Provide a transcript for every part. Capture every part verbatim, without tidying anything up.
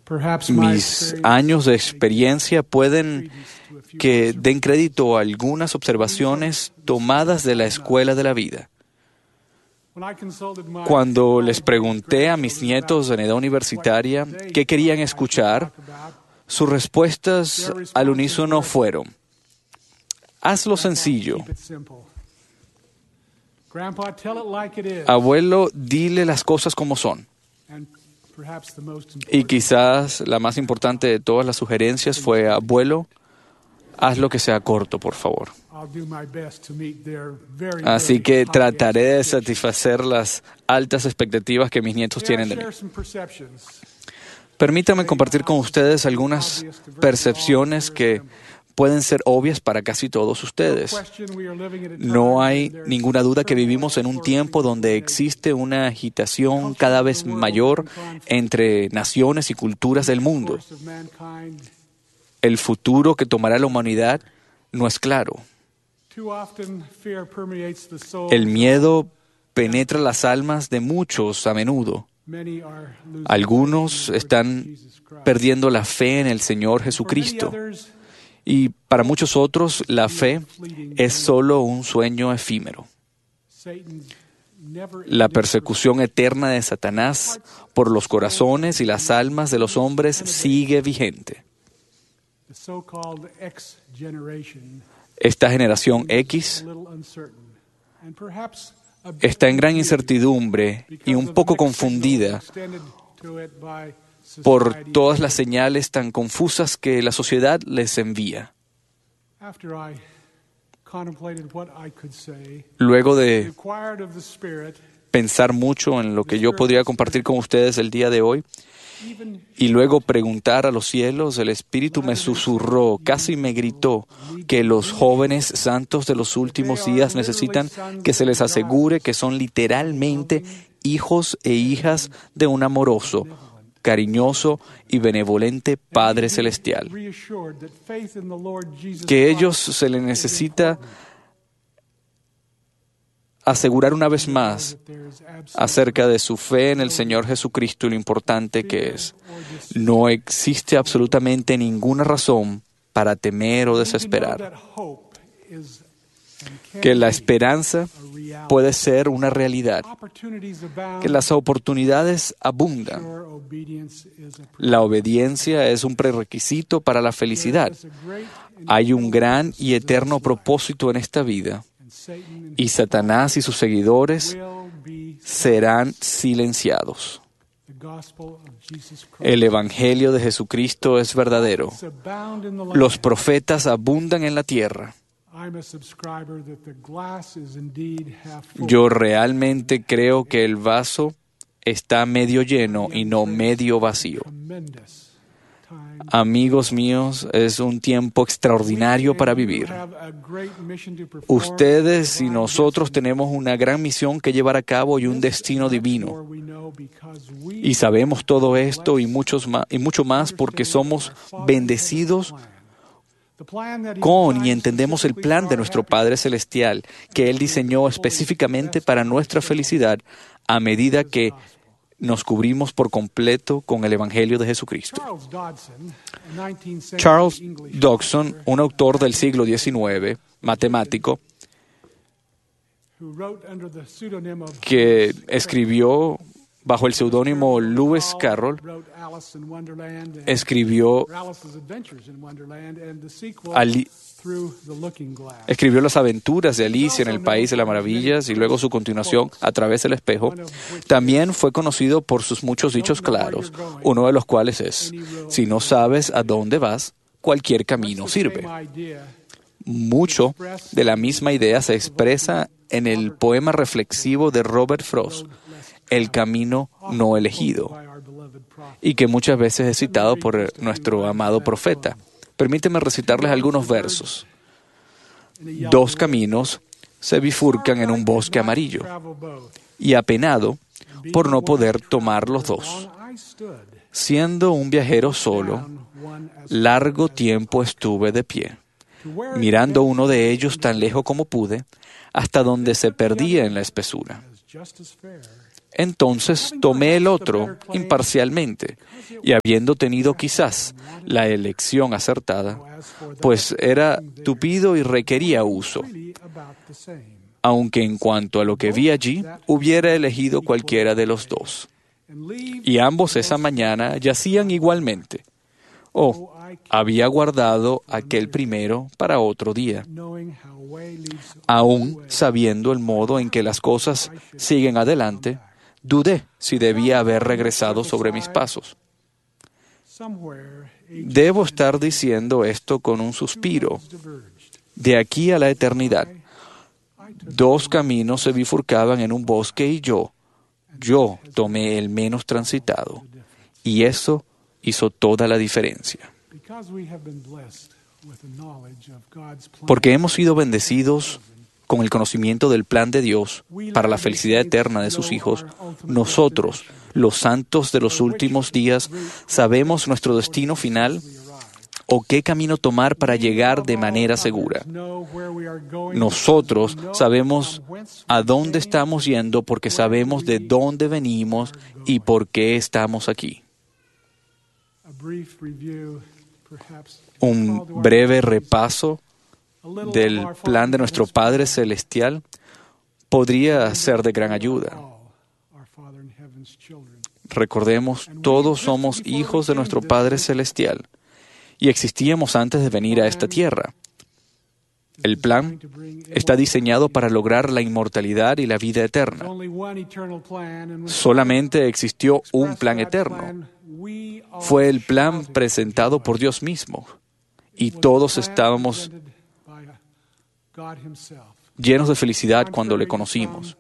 Mis años de experiencia pueden que den crédito a algunas observaciones tomadas de la escuela de la vida. Cuando les pregunté a mis nietos en edad universitaria qué querían escuchar, sus respuestas al unísono fueron: hazlo sencillo. Abuelo, dile las cosas como son. Y quizás la más importante de todas las sugerencias fue: abuelo, haz lo que sea corto, por favor. Así que trataré de satisfacer las altas expectativas que mis nietos tienen de mí. Permítanme compartir con ustedes algunas percepciones que pueden ser obvias para casi todos ustedes. No hay ninguna duda que vivimos en un tiempo donde existe una agitación cada vez mayor entre naciones y culturas del mundo. El futuro que tomará la humanidad no es claro. El miedo penetra las almas de muchos a menudo. Algunos están perdiendo la fe en el Señor Jesucristo. Y para muchos otros, la fe es solo un sueño efímero. La persecución eterna de Satanás por los corazones y las almas de los hombres sigue vigente. Esta generación X está en gran incertidumbre y un poco confundida por todas las señales tan confusas que la sociedad les envía. Luego de pensar mucho en lo que yo podría compartir con ustedes el día de hoy, y luego preguntar a los cielos, el Espíritu me susurró, casi me gritó, que los jóvenes santos de los últimos días necesitan que se les asegure que son literalmente hijos e hijas de un amoroso, cariñoso y benevolente Padre Celestial. Que ellos se les necesita asegurar una vez más acerca de su fe en el Señor Jesucristo y lo importante que es. No existe absolutamente ninguna razón para temer o desesperar. Que la esperanza puede ser una realidad. Que las oportunidades abundan. La obediencia es un prerequisito para la felicidad. Hay un gran y eterno propósito en esta vida. Y Satanás y sus seguidores serán silenciados. El Evangelio de Jesucristo es verdadero. Los profetas abundan en la tierra. Yo realmente creo que el vaso está medio lleno y no medio vacío. Amigos míos, es un tiempo extraordinario para vivir. Ustedes y nosotros tenemos una gran misión que llevar a cabo y un destino divino. Y sabemos todo esto y, muchos más, y mucho más porque somos bendecidos con y entendemos el plan de nuestro Padre Celestial, que Él diseñó específicamente para nuestra felicidad a medida que nos cubrimos por completo con el Evangelio de Jesucristo. Charles Dodgson, un autor del siglo diecinueve, matemático, que escribió bajo el seudónimo Lewis Carroll, escribió, Ali, escribió Las aventuras de Alicia en el País de las Maravillas y luego su continuación A través del espejo. También fue conocido por sus muchos dichos claros, uno de los cuales es: si no sabes a dónde vas, cualquier camino sirve. Mucho de la misma idea se expresa en el poema reflexivo de Robert Frost, El camino no elegido, y que muchas veces es citado por nuestro amado profeta. Permíteme recitarles algunos versos. Dos caminos se bifurcan en un bosque amarillo, y apenado por no poder tomar los dos. Siendo un viajero solo, largo tiempo estuve de pie, mirando uno de ellos tan lejos como pude, hasta donde se perdía en la espesura. Entonces tomé el otro imparcialmente, y habiendo tenido quizás la elección acertada, pues era tupido y requería uso, aunque en cuanto a lo que vi allí, hubiera elegido cualquiera de los dos. Y ambos esa mañana yacían igualmente. Oh, había guardado aquel primero para otro día, aún sabiendo el modo en que las cosas siguen adelante. Dudé si debía haber regresado sobre mis pasos. Debo estar diciendo esto con un suspiro. De aquí a la eternidad, dos caminos se bifurcaban en un bosque y yo, yo tomé el menos transitado. Y eso hizo toda la diferencia. Porque hemos sido bendecidos con el conocimiento del plan de Dios para la felicidad eterna de sus hijos, nosotros, los santos de los últimos días, sabemos nuestro destino final o qué camino tomar para llegar de manera segura. Nosotros sabemos a dónde estamos yendo porque sabemos de dónde venimos y por qué estamos aquí. Un breve repaso del plan de nuestro Padre Celestial podría ser de gran ayuda. Recordemos, todos somos hijos de nuestro Padre Celestial y existíamos antes de venir a esta tierra. El plan está diseñado para lograr la inmortalidad y la vida eterna. Solamente existió un plan eterno. Fue el plan presentado por Dios mismo. Y todos estábamos llenos de felicidad cuando le conocimos.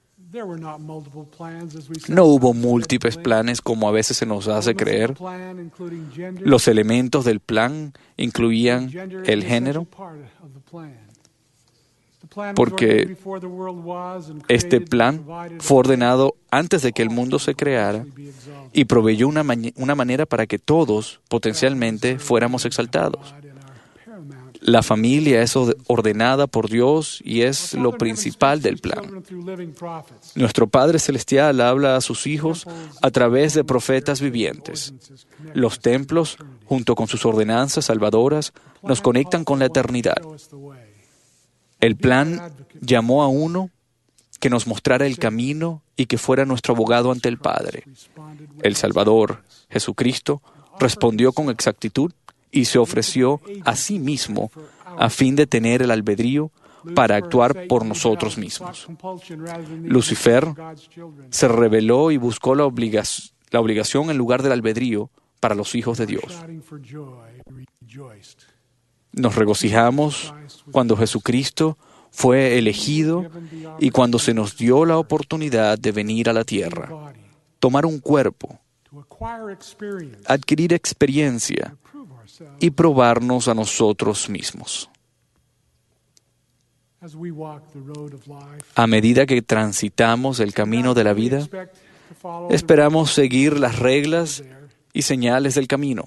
No hubo múltiples planes como a veces se nos hace creer. Los elementos del plan incluían el género, porque este plan fue ordenado antes de que el mundo se creara y proveyó una, ma- una manera para que todos potencialmente fuéramos exaltados. La familia es ordenada por Dios y es lo principal del plan. Nuestro Padre Celestial habla a sus hijos a través de profetas vivientes. Los templos, junto con sus ordenanzas salvadoras, nos conectan con la eternidad. El plan llamó a uno que nos mostrara el camino y que fuera nuestro abogado ante el Padre. El Salvador, Jesucristo, respondió con exactitud y se ofreció a sí mismo a fin de tener el albedrío para actuar por nosotros mismos. Lucifer se rebeló y buscó la, obliga- la obligación en lugar del albedrío para los hijos de Dios. Nos regocijamos cuando Jesucristo fue elegido y cuando se nos dio la oportunidad de venir a la tierra, tomar un cuerpo, adquirir experiencia y probarnos a nosotros mismos. A medida que transitamos el camino de la vida, esperamos seguir las reglas y señales del camino.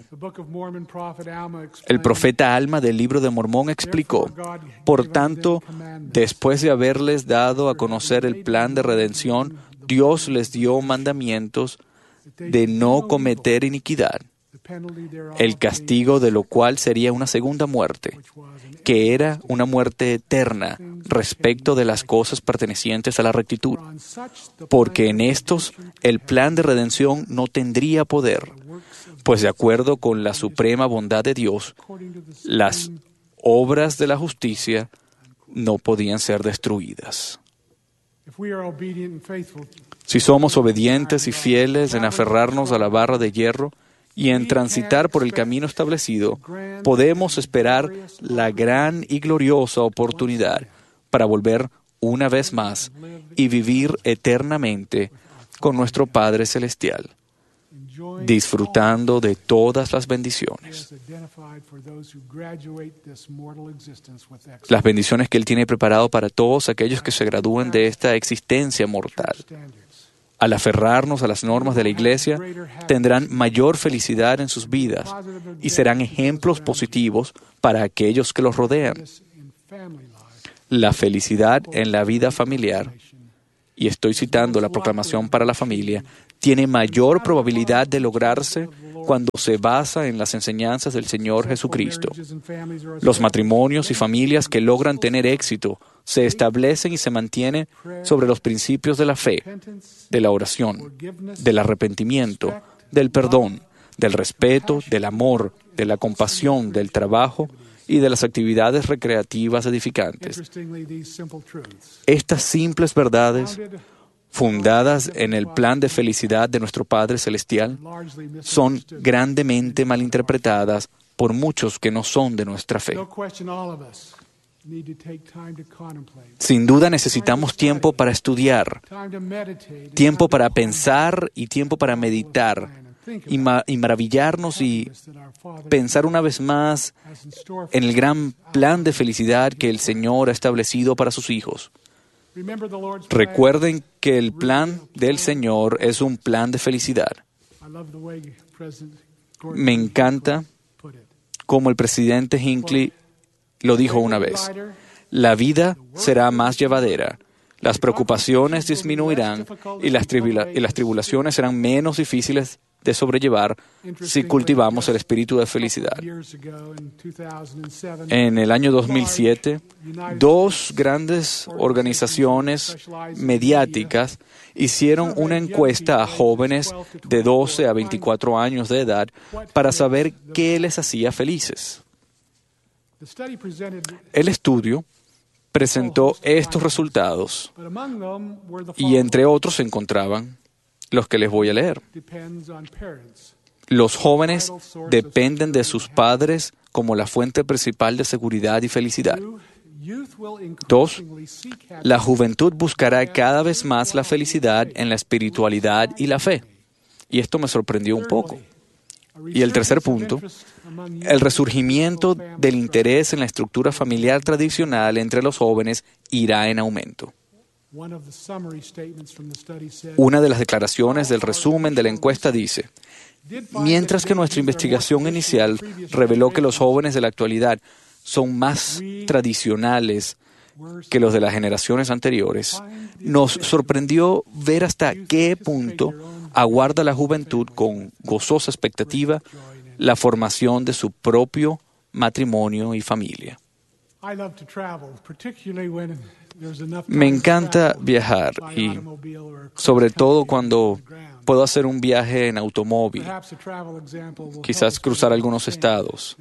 El profeta Alma del libro de Mormón explicó: por tanto, después de haberles dado a conocer el plan de redención, Dios les dio mandamientos de no cometer iniquidad, el castigo de lo cual sería una segunda muerte, que era una muerte eterna respecto de las cosas pertenecientes a la rectitud, porque en estos el plan de redención no tendría poder, pues de acuerdo con la suprema bondad de Dios, las obras de la justicia no podían ser destruidas. Si somos obedientes y fieles en aferrarnos a la barra de hierro y en transitar por el camino establecido, podemos esperar la gran y gloriosa oportunidad para volver una vez más y vivir eternamente con nuestro Padre Celestial, disfrutando de todas las bendiciones. Las bendiciones que Él tiene preparado para todos aquellos que se gradúen de esta existencia mortal. Al aferrarnos a las normas de la Iglesia, tendrán mayor felicidad en sus vidas y serán ejemplos positivos para aquellos que los rodean. La felicidad en la vida familiar y estoy citando la proclamación para la familia, tiene mayor probabilidad de lograrse cuando se basa en las enseñanzas del Señor Jesucristo. Los matrimonios y familias que logran tener éxito se establecen y se mantienen sobre los principios de la fe, de la oración, del arrepentimiento, del perdón, del respeto, del amor, de la compasión, del trabajo y de las actividades recreativas edificantes. Estas simples verdades, fundadas en el plan de felicidad de nuestro Padre Celestial, son grandemente malinterpretadas por muchos que no son de nuestra fe. Sin duda necesitamos tiempo para estudiar, tiempo para pensar y tiempo para meditar y, ma- y maravillarnos y pensar una vez más en el gran plan de felicidad que el Señor ha establecido para sus hijos. Recuerden que el plan del Señor es un plan de felicidad. Me encanta como el presidente Hinckley lo dijo una vez. La vida será más llevadera, las preocupaciones disminuirán y las, tribula- y las tribulaciones serán menos difíciles de sobrellevar si cultivamos el espíritu de felicidad. En el año dos mil siete, dos grandes organizaciones mediáticas hicieron una encuesta a jóvenes de doce a veinticuatro años de edad para saber qué les hacía felices. El estudio presentó estos resultados y entre otros se encontraban los que les voy a leer. Los jóvenes dependen de sus padres como la fuente principal de seguridad y felicidad. Dos, la juventud buscará cada vez más la felicidad en la espiritualidad y la fe. Y esto me sorprendió un poco. Y el tercer punto, el resurgimiento del interés en la estructura familiar tradicional entre los jóvenes irá en aumento. Una de las declaraciones del resumen de la encuesta dice: mientras que nuestra investigación inicial reveló que los jóvenes de la actualidad son más tradicionales que los de las generaciones anteriores, nos sorprendió ver hasta qué punto aguarda la juventud con gozosa expectativa la formación de su propio matrimonio y familia. Me encanta viajar y sobre todo cuando puedo hacer un viaje en automóvil, quizás cruzar algunos estados.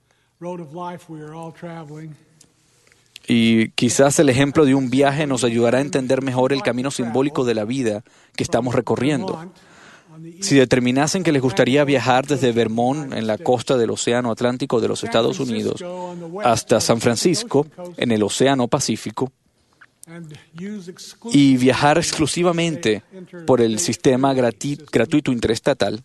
Y quizás el ejemplo de un viaje nos ayudará a entender mejor el camino simbólico de la vida que estamos recorriendo. Si determinasen que les gustaría viajar desde Vermont, en la costa del Océano Atlántico de los Estados Unidos, hasta San Francisco, en el Océano Pacífico, y viajar exclusivamente por el sistema grati- gratuito interestatal,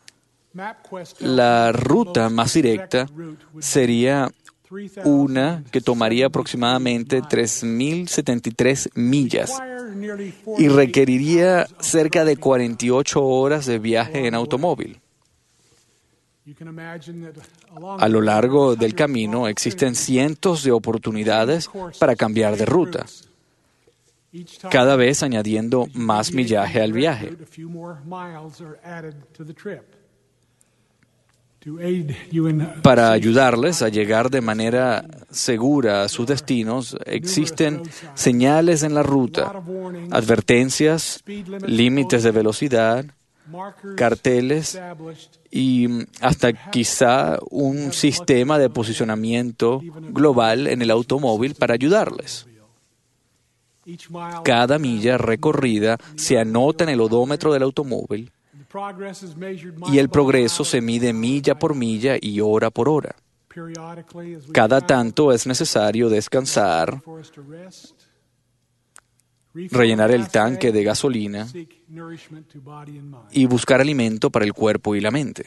la ruta más directa sería una que tomaría aproximadamente tres mil setenta y tres millas y requeriría cerca de cuarenta y ocho horas de viaje en automóvil. A lo largo del camino existen cientos de oportunidades para cambiar de ruta, cada vez añadiendo más millaje al viaje. Para ayudarles a llegar de manera segura a sus destinos, existen señales en la ruta, advertencias, límites de velocidad, carteles y hasta quizá un sistema de posicionamiento global en el automóvil para ayudarles. Cada milla recorrida se anota en el odómetro del automóvil y el progreso se mide milla por milla y hora por hora. Cada tanto es necesario descansar, rellenar el tanque de gasolina y buscar alimento para el cuerpo y la mente.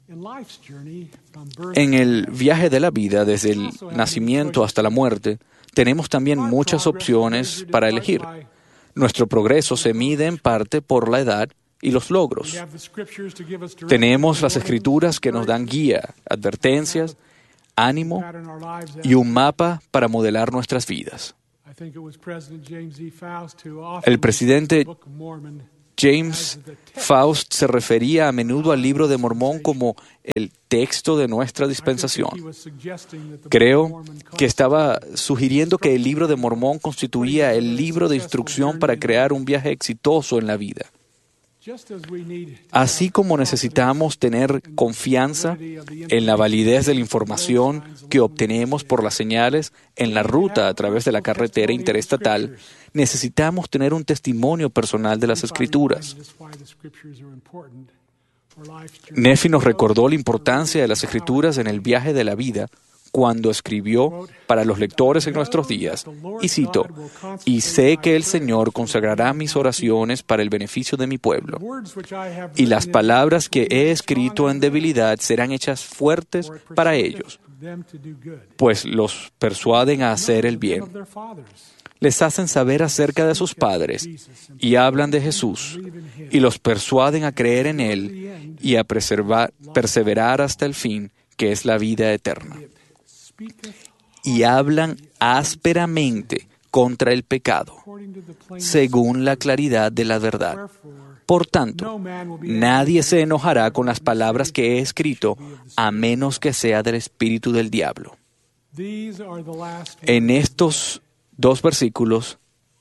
En el viaje de la vida, desde el nacimiento hasta la muerte, tenemos también muchas opciones para elegir. Nuestro progreso se mide en parte por la edad y los logros. Tenemos las Escrituras que nos dan guía, advertencias, ánimo y un mapa para modelar nuestras vidas. El presidente James Faust se refería a menudo al Libro de Mormón como el texto de nuestra dispensación. Creo que estaba sugiriendo que el Libro de Mormón constituía el libro de instrucción para crear un viaje exitoso en la vida. Así como necesitamos tener confianza en la validez de la información que obtenemos por las señales en la ruta a través de la carretera interestatal, necesitamos tener un testimonio personal de las Escrituras. Nephi nos recordó la importancia de las Escrituras en el viaje de la vida cuando escribió para los lectores en nuestros días, y cito, «Y sé que el Señor consagrará mis oraciones para el beneficio de mi pueblo, y las palabras que he escrito en debilidad serán hechas fuertes para ellos, pues los persuaden a hacer el bien. Les hacen saber acerca de sus padres, y hablan de Jesús, y los persuaden a creer en Él y a preservar, perseverar hasta el fin, que es la vida eterna. Y hablan ásperamente contra el pecado, según la claridad de la verdad. Por tanto, nadie se enojará con las palabras que he escrito, a menos que sea del espíritu del diablo». En estos dos versículos,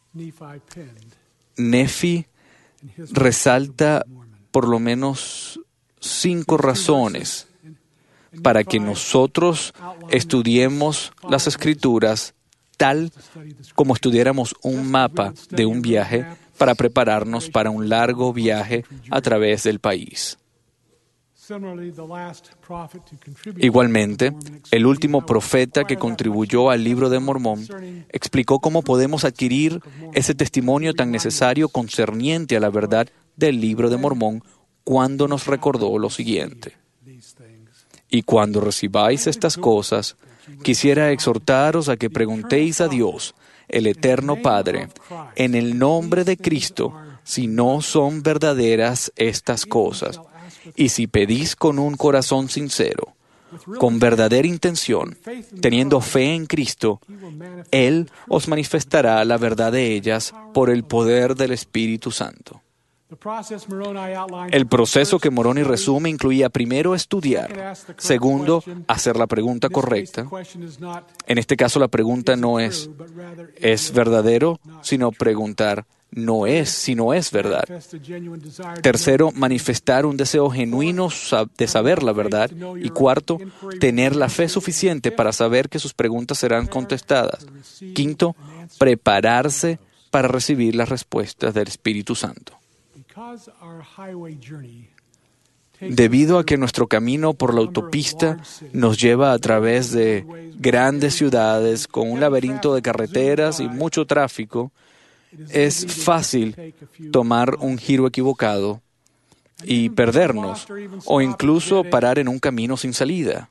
Nephi resalta por lo menos cinco razones para que nosotros estudiemos las Escrituras tal como estudiáramos un mapa de un viaje para prepararnos para un largo viaje a través del país. Igualmente, el último profeta que contribuyó al Libro de Mormón explicó cómo podemos adquirir ese testimonio tan necesario concerniente a la verdad del Libro de Mormón cuando nos recordó lo siguiente. «Y cuando recibáis estas cosas, quisiera exhortaros a que preguntéis a Dios, el Eterno Padre, en el nombre de Cristo, si no son verdaderas estas cosas. Y si pedís con un corazón sincero, con verdadera intención, teniendo fe en Cristo, Él os manifestará la verdad de ellas por el poder del Espíritu Santo». El proceso que Moroni resume incluía primero estudiar, segundo, hacer la pregunta correcta. En este caso la pregunta no es ¿es verdadero?, sino preguntar no es si no es verdad. Tercero, manifestar un deseo genuino de saber la verdad. Y cuarto, tener la fe suficiente para saber que sus preguntas serán contestadas. Quinto, prepararse para recibir las respuestas del Espíritu Santo. Debido a que nuestro camino por la autopista nos lleva a través de grandes ciudades con un laberinto de carreteras y mucho tráfico, es fácil tomar un giro equivocado y perdernos, o incluso parar en un camino sin salida.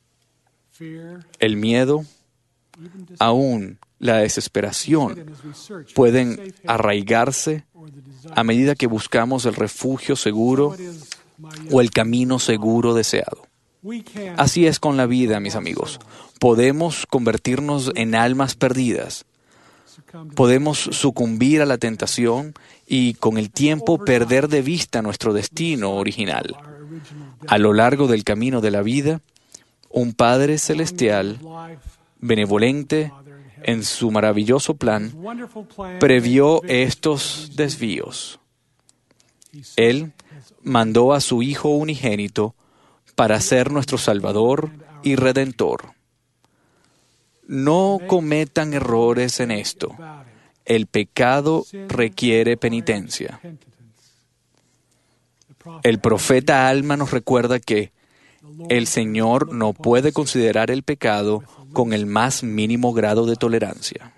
El miedo, aún la desesperación, pueden arraigarse a medida que buscamos el refugio seguro o el camino seguro deseado. Así es con la vida, mis amigos. Podemos convertirnos en almas perdidas. Podemos sucumbir a la tentación y con el tiempo perder de vista nuestro destino original. A lo largo del camino de la vida, un Padre Celestial, benevolente en su maravilloso plan, previó estos desvíos. Él mandó a su Hijo unigénito para ser nuestro Salvador y Redentor. No cometan errores en esto. El pecado requiere penitencia. El profeta Alma nos recuerda que el Señor no puede considerar el pecado con el más mínimo grado de tolerancia.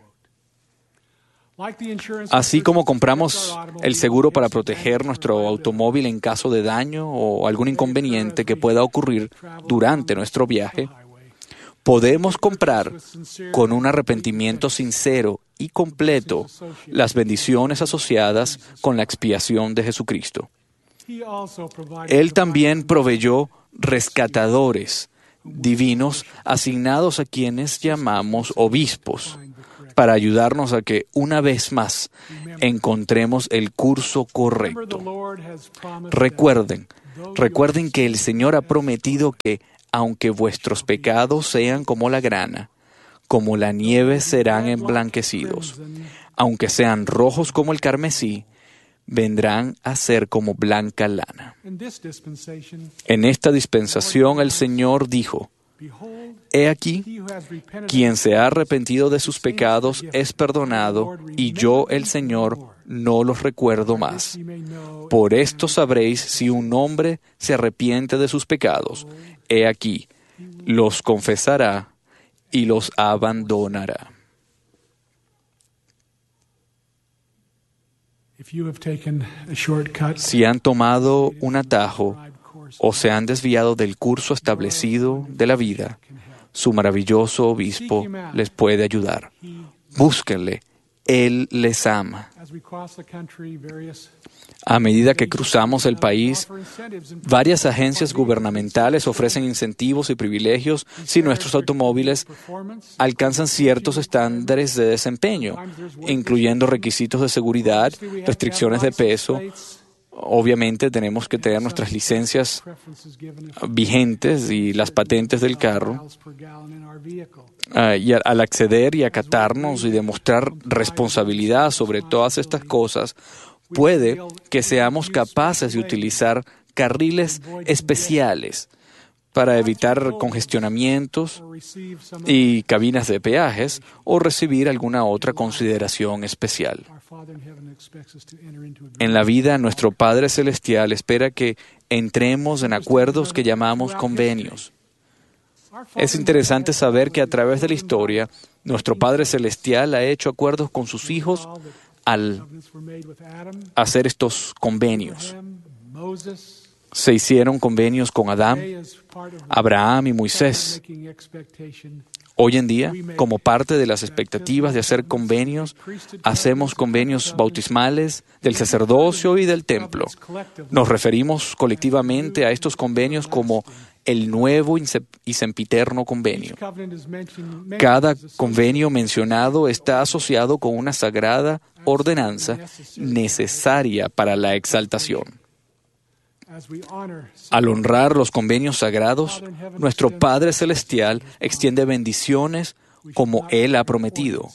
Así como compramos el seguro para proteger nuestro automóvil en caso de daño o algún inconveniente que pueda ocurrir durante nuestro viaje, podemos comprar con un arrepentimiento sincero y completo las bendiciones asociadas con la expiación de Jesucristo. Él también proveyó rescatadores divinos asignados a quienes llamamos obispos, para ayudarnos a que una vez más encontremos el curso correcto. Recuerden, recuerden que el Señor ha prometido que, aunque vuestros pecados sean como la grana, como la nieve serán emblanquecidos, aunque sean rojos como el carmesí, vendrán a ser como blanca lana. En esta dispensación el Señor dijo: He aquí, quien se ha arrepentido de sus pecados es perdonado, y yo, el Señor, no los recuerdo más. Por esto sabréis si un hombre se arrepiente de sus pecados. He aquí, los confesará y los abandonará. Si han tomado un atajo o se han desviado del curso establecido de la vida, su maravilloso obispo les puede ayudar. Búsquenle, Él les ama. A medida que cruzamos el país, varias agencias gubernamentales ofrecen incentivos y privilegios si nuestros automóviles alcanzan ciertos estándares de desempeño, incluyendo requisitos de seguridad, restricciones de peso. Obviamente tenemos que tener nuestras licencias vigentes y las patentes del carro. Uh, y al acceder y acatarnos y demostrar responsabilidad sobre todas estas cosas, puede que seamos capaces de utilizar carriles especiales para evitar congestionamientos y cabinas de peajes o recibir alguna otra consideración especial. En la vida, nuestro Padre Celestial espera que entremos en acuerdos que llamamos convenios. Es interesante saber que a través de la historia, nuestro Padre Celestial ha hecho acuerdos con sus hijos al hacer estos convenios. Se hicieron convenios con Adán, Abraham y Moisés. Hoy en día, como parte de las expectativas de hacer convenios, hacemos convenios bautismales del sacerdocio y del templo. Nos referimos colectivamente a estos convenios como el nuevo y sempiterno convenio. Cada convenio mencionado está asociado con una sagrada ordenanza necesaria para la exaltación. Al honrar los convenios sagrados, nuestro Padre Celestial extiende bendiciones como Él ha prometido.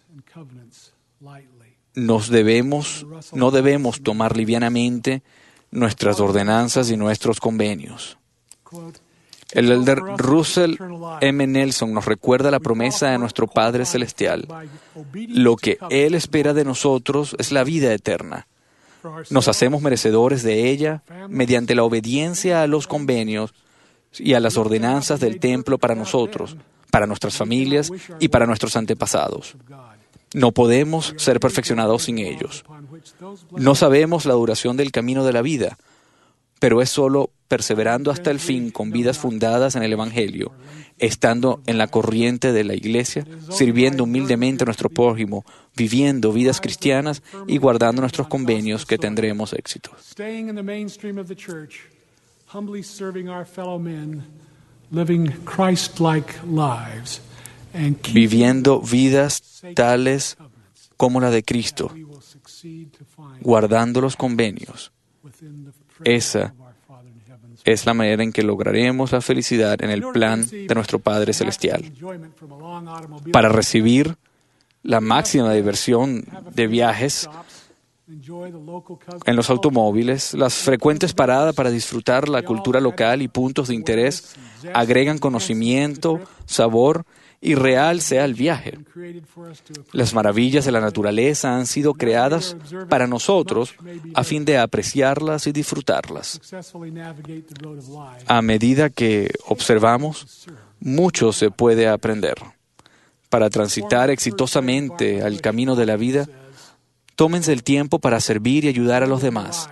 Nos debemos, no debemos tomar livianamente nuestras ordenanzas y nuestros convenios. El elder Russell M. Nelson nos recuerda la promesa de nuestro Padre Celestial. Lo que Él espera de nosotros es la vida eterna. Nos hacemos merecedores de ella mediante la obediencia a los convenios y a las ordenanzas del templo para nosotros, para nuestras familias y para nuestros antepasados. No podemos ser perfeccionados sin ellos. No sabemos la duración del camino de la vida, pero es solo perseverando hasta el fin con vidas fundadas en el Evangelio, estando en la corriente de la Iglesia, sirviendo humildemente a nuestro prójimo, viviendo vidas cristianas y guardando nuestros convenios que tendremos éxito. Viviendo vidas tales como la de Cristo, guardando los convenios. Esa es la manera en que lograremos la felicidad en el plan de nuestro Padre Celestial. Para recibir la máxima diversión de viajes en los automóviles, las frecuentes paradas para disfrutar la cultura local y puntos de interés agregan conocimiento, sabor y real sea el viaje. Las maravillas de la naturaleza han sido creadas para nosotros a fin de apreciarlas y disfrutarlas. A medida que observamos, mucho se puede aprender. Para transitar exitosamente al camino de la vida, tómense el tiempo para servir y ayudar a los demás.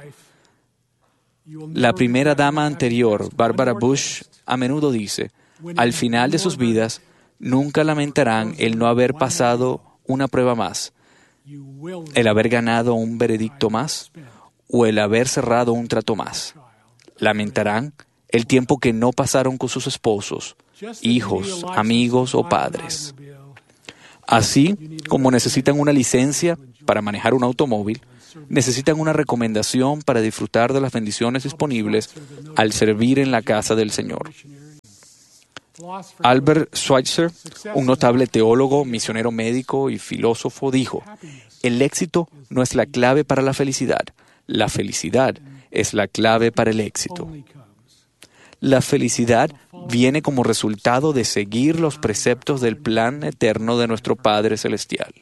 La primera dama anterior, Barbara Bush, a menudo dice, al final de sus vidas, nunca lamentarán el no haber pasado una prueba más, el haber ganado un veredicto más o el haber cerrado un trato más. Lamentarán el tiempo que no pasaron con sus esposos, hijos, amigos o padres. Así como necesitan una licencia para manejar un automóvil, necesitan una recomendación para disfrutar de las bendiciones disponibles al servir en la casa del Señor. Albert Schweitzer, un notable teólogo, misionero médico y filósofo, dijo: el éxito no es la clave para la felicidad, la felicidad es la clave para el éxito. La felicidad viene como resultado de seguir los preceptos del plan eterno de nuestro Padre Celestial.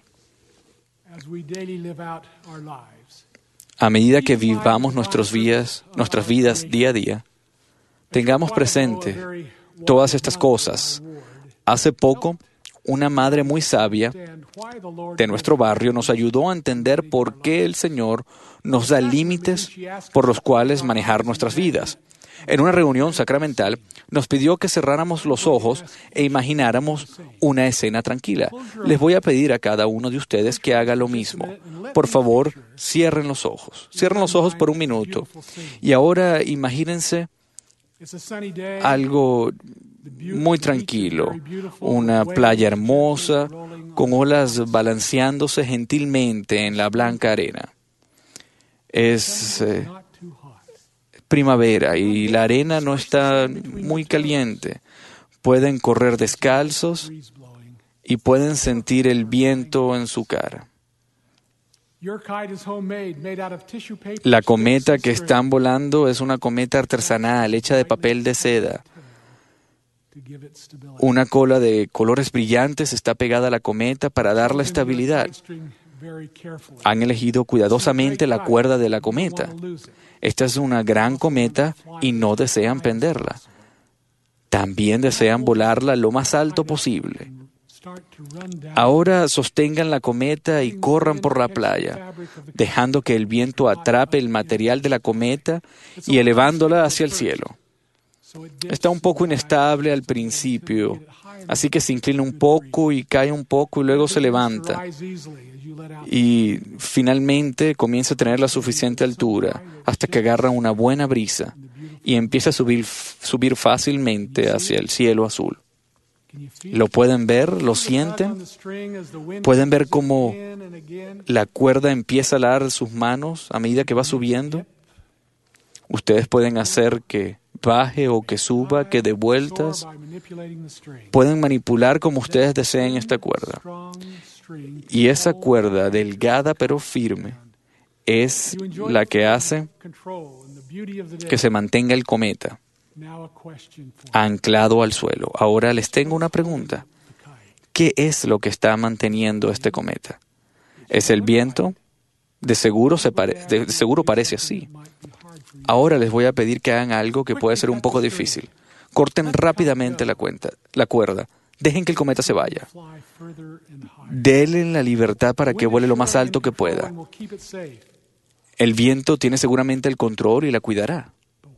A medida que vivamos nuestros días, nuestras vidas día a día, tengamos presente todas estas cosas. Hace poco, una madre muy sabia de nuestro barrio nos ayudó a entender por qué el Señor nos da límites por los cuales manejar nuestras vidas. En una reunión sacramental, nos pidió que cerráramos los ojos e imagináramos una escena tranquila. Les voy a pedir a cada uno de ustedes que haga lo mismo. Por favor, cierren los ojos. Cierren los ojos por un minuto. Y ahora imagínense algo muy tranquilo, una playa hermosa, con olas balanceándose gentilmente en la blanca arena. Es eh, primavera y la arena no está muy caliente. Pueden correr descalzos y pueden sentir el viento en su cara. La cometa que están volando es una cometa artesanal hecha de papel de seda. Una cola de colores brillantes está pegada a la cometa para darle estabilidad. Han elegido cuidadosamente la cuerda de la cometa. Esta es una gran cometa y no desean penderla. También desean volarla lo más alto posible. Ahora sostengan la cometa y corran por la playa, dejando que el viento atrape el material de la cometa y elevándola hacia el cielo. Está un poco inestable al principio, así que se inclina un poco y cae un poco y luego se levanta. Y finalmente comienza a tener la suficiente altura hasta que agarra una buena brisa y empieza a subir, subir fácilmente hacia el cielo azul. ¿Lo pueden ver? ¿Lo sienten? ¿Pueden ver cómo la cuerda empieza a alar sus manos a medida que va subiendo? Ustedes pueden hacer que baje o que suba, que dé vueltas. Pueden manipular como ustedes deseen esta cuerda. Y esa cuerda, delgada pero firme, es la que hace que se mantenga el cometa anclado al suelo. Ahora les tengo una pregunta. ¿Qué es lo que está manteniendo este cometa? ¿Es el viento? De seguro, se pare- de seguro parece así. Ahora les voy a pedir que hagan algo que puede ser un poco difícil. Corten rápidamente la, cuenta, la cuerda. Dejen que el cometa se vaya. Denle la libertad para que vuele lo más alto que pueda. El viento tiene seguramente el control y la cuidará.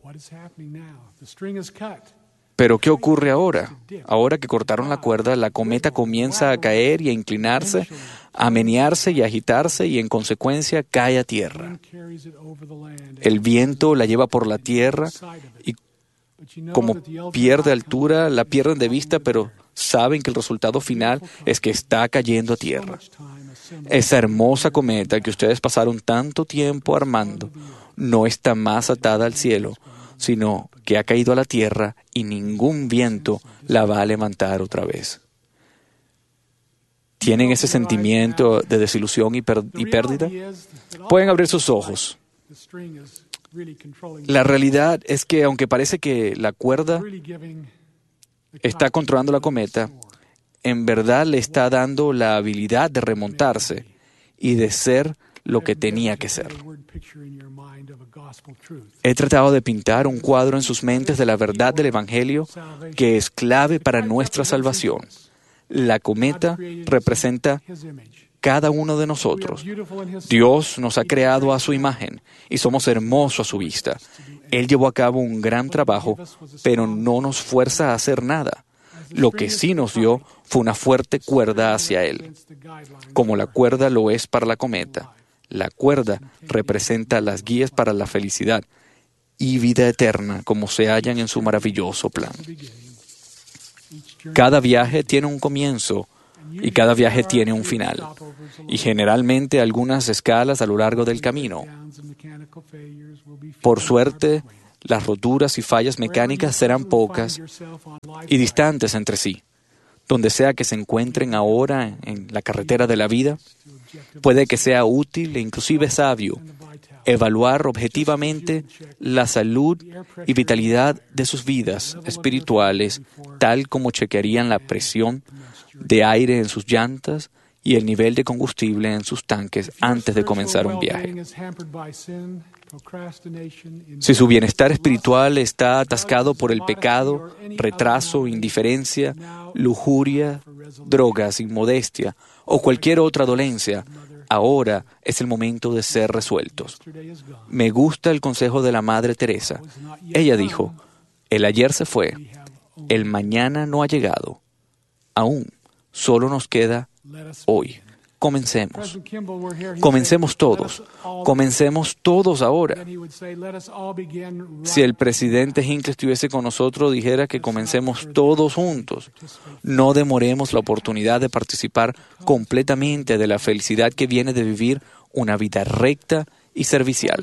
Pero ¿qué ocurre ahora? Ahora que cortaron la cuerda, la cometa comienza a caer y a inclinarse, a menearse y a agitarse y en consecuencia cae a tierra. El viento la lleva por la tierra y como pierde altura, la pierden de vista, pero saben que el resultado final es que está cayendo a tierra. Esa hermosa cometa que ustedes pasaron tanto tiempo armando no está más atada al cielo, sino que ha caído a la tierra y ningún viento la va a levantar otra vez. ¿Tienen ese sentimiento de desilusión y, per- y pérdida? Pueden abrir sus ojos. La realidad es que aunque parece que la cuerda está controlando la cometa, en verdad le está dando la habilidad de remontarse y de ser lo que tenía que ser. He tratado de pintar un cuadro en sus mentes de la verdad del Evangelio que es clave para nuestra salvación. La cometa representa cada uno de nosotros. Dios nos ha creado a su imagen y somos hermosos a su vista. Él llevó a cabo un gran trabajo, pero no nos fuerza a hacer nada. Lo que sí nos dio fue una fuerte cuerda hacia Él, como la cuerda lo es para la cometa. La cuerda representa las guías para la felicidad y vida eterna, como se hallan en su maravilloso plan. Cada viaje tiene un comienzo y cada viaje tiene un final, y generalmente algunas escalas a lo largo del camino. Por suerte, las roturas y fallas mecánicas serán pocas y distantes entre sí. Donde sea que se encuentren ahora en la carretera de la vida, puede que sea útil e inclusive sabio evaluar objetivamente la salud y vitalidad de sus vidas espirituales, tal como chequearían la presión de aire en sus llantas y el nivel de combustible en sus tanques antes de comenzar un viaje. Si su bienestar espiritual está atascado por el pecado, retraso, indiferencia, lujuria, drogas, inmodestia o cualquier otra dolencia, ahora es el momento de ser resueltos. Me gusta el consejo de la Madre Teresa. Ella dijo, el ayer se fue, el mañana no ha llegado. Aún solo nos queda hoy. Comencemos. Comencemos todos. Comencemos todos ahora. Si el presidente Hinckley estuviese con nosotros, dijera que comencemos todos juntos. No demoremos la oportunidad de participar completamente de la felicidad que viene de vivir una vida recta y servicial.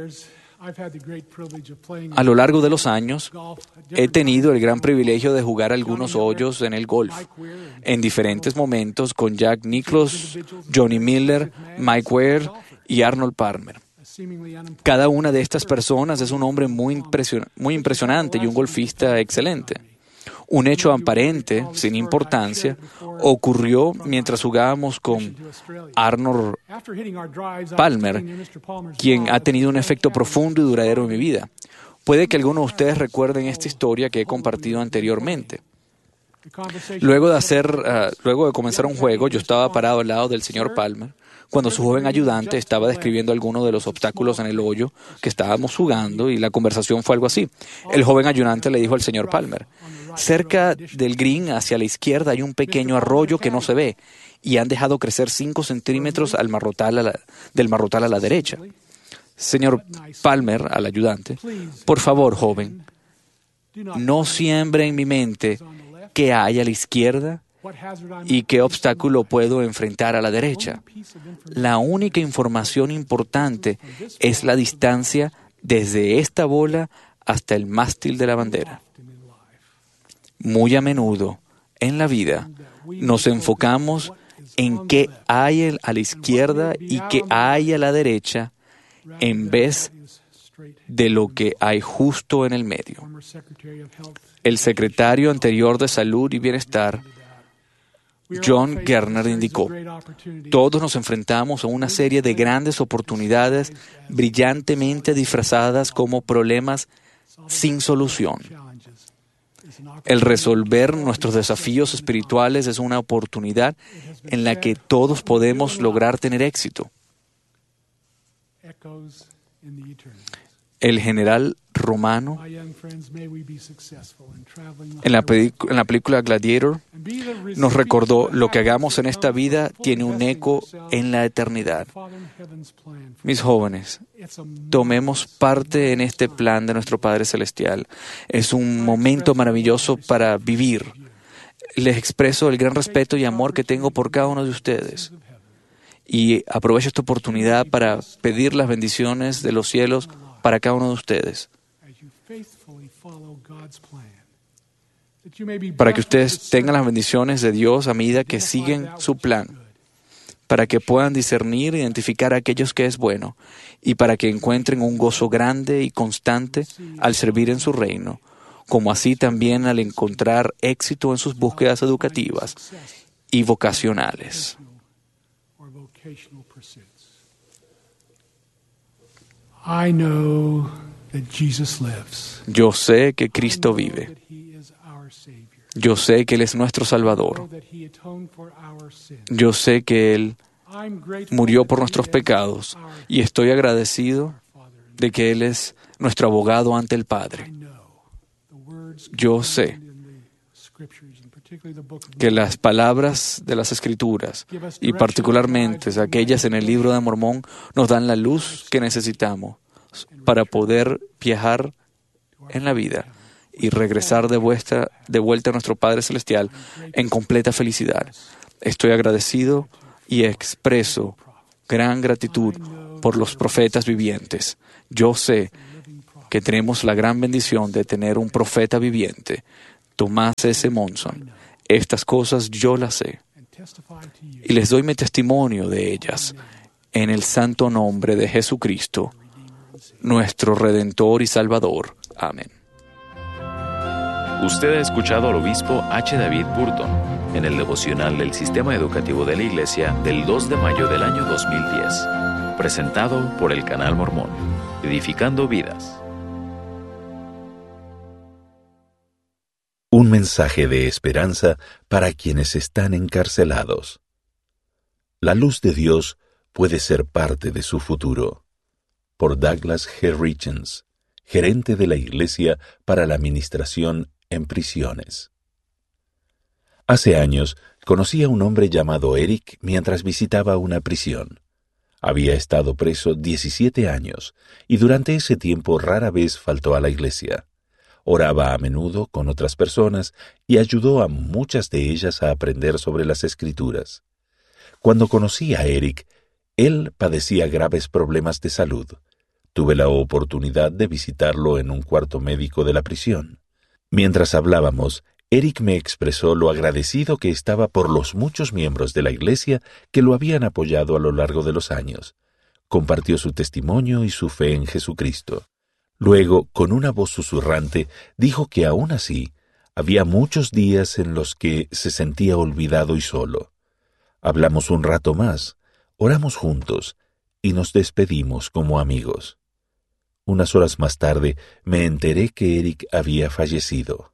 A lo largo de los años, he tenido el gran privilegio de jugar algunos hoyos en el golf, en diferentes momentos con Jack Nicklaus, Johnny Miller, Mike Weir y Arnold Palmer. Cada una de estas personas es un hombre muy, impresion- muy impresionante y un golfista excelente. Un hecho aparente, sin importancia, ocurrió mientras jugábamos con Arnold Palmer, quien ha tenido un efecto profundo y duradero en mi vida. Puede que algunos de ustedes recuerden esta historia que he compartido anteriormente. Luego de, hacer, uh, luego de comenzar un juego, yo estaba parado al lado del señor Palmer, cuando su joven ayudante estaba describiendo algunos de los obstáculos en el hoyo que estábamos jugando, y la conversación fue algo así. El joven ayudante le dijo al señor Palmer, cerca del green hacia la izquierda hay un pequeño arroyo que no se ve, y han dejado crecer cinco centímetros al marrotal a la, del marrotal a la derecha. Señor Palmer, al ayudante, por favor, joven, no siembre en mi mente qué hay a la izquierda y qué obstáculo puedo enfrentar a la derecha. La única información importante es la distancia desde esta bola hasta el mástil de la bandera. Muy a menudo en la vida nos enfocamos en qué hay a la izquierda y qué hay a la derecha en vez de lo que hay justo en el medio. El secretario anterior de Salud y Bienestar, John Gerner, indicó, todos nos enfrentamos a una serie de grandes oportunidades brillantemente disfrazadas como problemas sin solución. El resolver nuestros desafíos espirituales es una oportunidad en la que todos podemos lograr tener éxito. El general romano, en la, pelic- en la película Gladiator, nos recordó: lo que hagamos en esta vida tiene un eco en la eternidad. Mis jóvenes, tomemos parte en este plan de nuestro Padre Celestial. Es un momento maravilloso para vivir. Les expreso el gran respeto y amor que tengo por cada uno de ustedes. Y aprovecho esta oportunidad para pedir las bendiciones de los cielos para cada uno de ustedes, para que ustedes tengan las bendiciones de Dios a medida que siguen su plan, para que puedan discernir e identificar a aquellos que es bueno, y para que encuentren un gozo grande y constante al servir en su reino, como así también al encontrar éxito en sus búsquedas educativas y vocacionales. I know that Jesus lives. Yo sé que Cristo vive. Yo sé que Él es nuestro Salvador. Yo sé que Él murió por nuestros pecados y estoy agradecido de que Él es nuestro abogado ante el Padre. Yo sé que las palabras de las Escrituras, y particularmente aquellas en el libro de Mormón, nos dan la luz que necesitamos para poder viajar en la vida y regresar de vuelta, de vuelta a nuestro Padre Celestial en completa felicidad. Estoy agradecido y expreso gran gratitud por los profetas vivientes. Yo sé que tenemos la gran bendición de tener un profeta viviente, Tomás S. Monson. Estas cosas yo las sé y les doy mi testimonio de ellas en el santo nombre de Jesucristo, nuestro Redentor y Salvador. Amén. Usted ha escuchado al obispo H. David Burton en el devocional del Sistema Educativo de la Iglesia del dos de mayo del año dos mil diez, presentado por el Canal Mormón, edificando vidas. Un mensaje de esperanza para quienes están encarcelados. La luz de Dios puede ser parte de su futuro. Por Douglas G. Richens, gerente de la Iglesia para la Administración en Prisiones. Hace años conocí a un hombre llamado Eric mientras visitaba una prisión. Había estado preso diecisiete años y durante ese tiempo rara vez faltó a la iglesia. Oraba a menudo con otras personas y ayudó a muchas de ellas a aprender sobre las Escrituras. Cuando conocí a Eric, él padecía graves problemas de salud. Tuve la oportunidad de visitarlo en un cuarto médico de la prisión. Mientras hablábamos, Eric me expresó lo agradecido que estaba por los muchos miembros de la iglesia que lo habían apoyado a lo largo de los años. Compartió su testimonio y su fe en Jesucristo. Luego, con una voz susurrante, dijo que aún así, había muchos días en los que se sentía olvidado y solo. Hablamos un rato más, oramos juntos y nos despedimos como amigos. Unas horas más tarde me enteré que Eric había fallecido.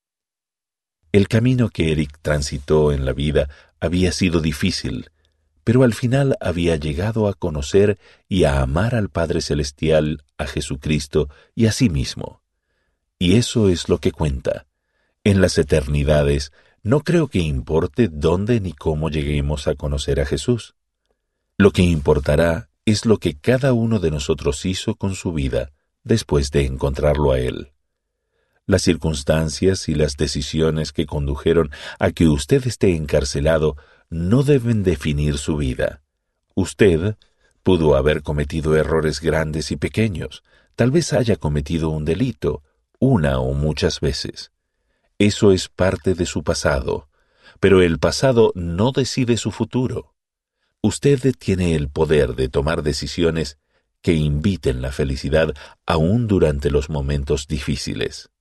El camino que Eric transitó en la vida había sido difícil, pero al final había llegado a conocer y a amar al Padre Celestial, a Jesucristo y a sí mismo. Y eso es lo que cuenta. En las eternidades, no creo que importe dónde ni cómo lleguemos a conocer a Jesús. Lo que importará es lo que cada uno de nosotros hizo con su vida después de encontrarlo a Él. Las circunstancias y las decisiones que condujeron a que usted esté encarcelado no deben definir su vida. Usted pudo haber cometido errores grandes y pequeños, tal vez haya cometido un delito, una o muchas veces. Eso es parte de su pasado, pero el pasado no decide su futuro. Usted tiene el poder de tomar decisiones que inviten la felicidad aún durante los momentos difíciles.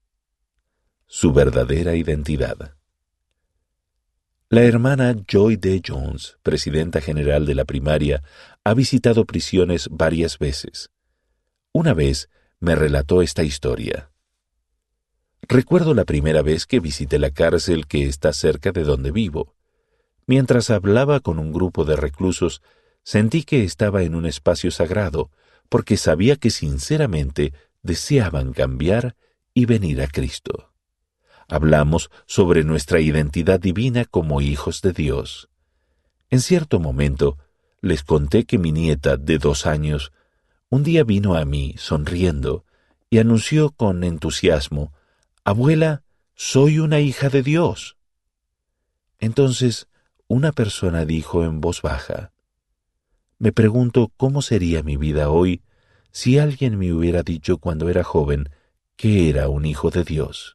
Su verdadera identidad. La hermana Joy D. Jones, presidenta general de la primaria, ha visitado prisiones varias veces. Una vez me relató esta historia. Recuerdo la primera vez que visité la cárcel que está cerca de donde vivo. Mientras hablaba con un grupo de reclusos, sentí que estaba en un espacio sagrado, porque sabía que sinceramente deseaban cambiar y venir a Cristo. Hablamos sobre nuestra identidad divina como hijos de Dios. En cierto momento, les conté que mi nieta de dos años un día vino a mí sonriendo y anunció con entusiasmo: «Abuela, soy una hija de Dios». Entonces, una persona dijo en voz baja: «Me pregunto cómo sería mi vida hoy si alguien me hubiera dicho cuando era joven que era un hijo de Dios».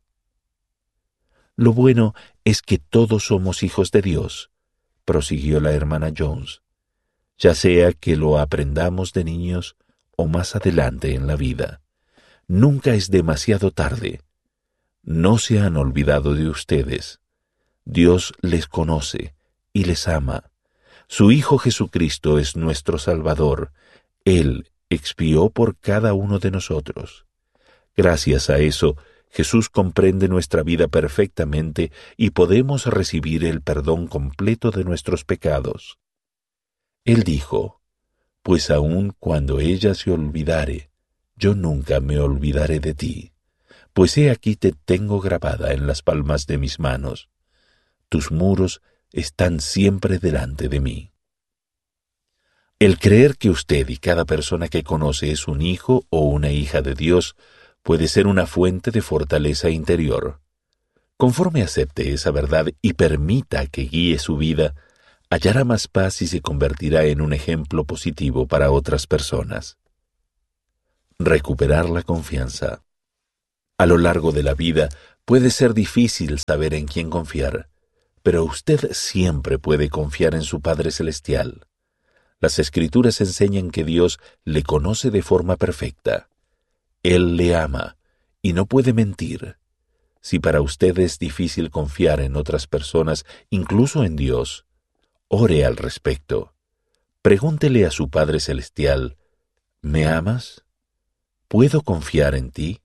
Lo bueno es que todos somos hijos de Dios, prosiguió la hermana Jones, ya sea que lo aprendamos de niños o más adelante en la vida. Nunca es demasiado tarde. No se han olvidado de ustedes. Dios les conoce y les ama. Su Hijo Jesucristo es nuestro Salvador. Él expió por cada uno de nosotros. Gracias a eso, Jesús comprende nuestra vida perfectamente y podemos recibir el perdón completo de nuestros pecados. Él dijo: «Pues aun cuando ella se olvidare, yo nunca me olvidaré de ti, pues he aquí te tengo grabada en las palmas de mis manos. Tus muros están siempre delante de mí». El creer que usted y cada persona que conoce es un hijo o una hija de Dios puede ser una fuente de fortaleza interior. Conforme acepte esa verdad y permita que guíe su vida, hallará más paz y se convertirá en un ejemplo positivo para otras personas. Recuperar la confianza. A lo largo de la vida puede ser difícil saber en quién confiar, pero usted siempre puede confiar en su Padre Celestial. Las Escrituras enseñan que Dios le conoce de forma perfecta. Él le ama y no puede mentir. Si para usted es difícil confiar en otras personas, incluso en Dios, ore al respecto. Pregúntele a su Padre Celestial, ¿me amas? ¿Puedo confiar en ti?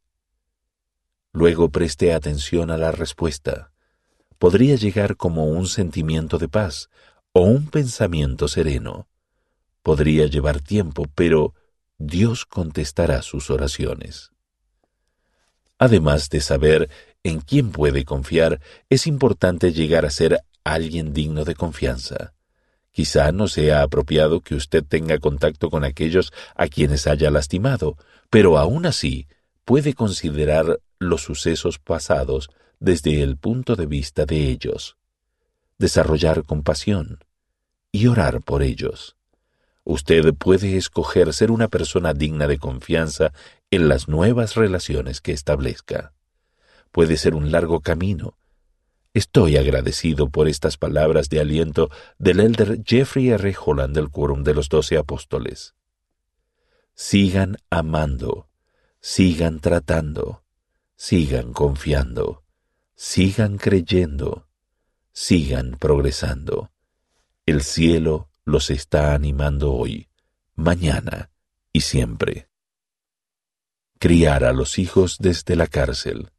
Luego preste atención a la respuesta. Podría llegar como un sentimiento de paz o un pensamiento sereno. Podría llevar tiempo, pero Dios contestará sus oraciones. Además de saber en quién puede confiar, es importante llegar a ser alguien digno de confianza. Quizá no sea apropiado que usted tenga contacto con aquellos a quienes haya lastimado, pero aún así puede considerar los sucesos pasados desde el punto de vista de ellos, desarrollar compasión y orar por ellos. Usted puede escoger ser una persona digna de confianza en las nuevas relaciones que establezca. Puede ser un largo camino. Estoy agradecido por estas palabras de aliento del elder Jeffrey R. Holland del Quórum de los Doce Apóstoles. Sigan amando, sigan tratando, sigan confiando, sigan creyendo, sigan progresando. El cielo los está animando hoy, mañana y siempre. Criar a los hijos desde la cárcel.